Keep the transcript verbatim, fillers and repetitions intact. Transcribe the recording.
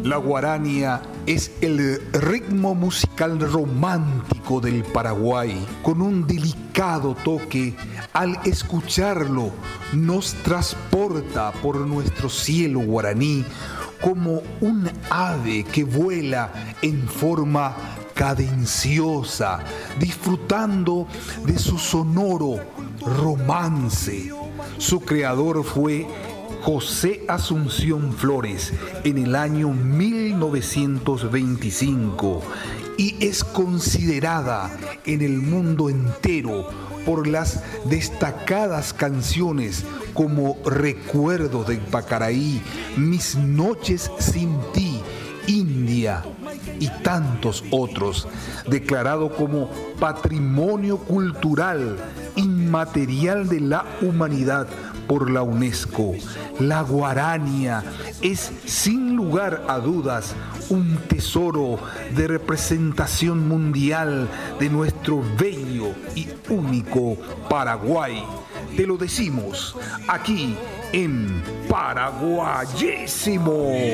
La guarania es el ritmo musical romántico del Paraguay, con un delicado toque. Al escucharlo, nos transporta por nuestro cielo guaraní como un ave que vuela en forma cadenciosa, disfrutando de su sonoro romance. Su creador fue José Asunción Flores en el año mil novecientos veinticinco y es considerada en el mundo entero por las destacadas canciones como Recuerdo de Pacaraí, Mis noches sin ti, India y tantos otros, declarado como Patrimonio Cultural Inmaterial de la Humanidad por la UNESCO. La guarania es, sin lugar a dudas, un tesoro de representación mundial de nuestro bello y único Paraguay. Te lo decimos aquí en Paraguayísimo.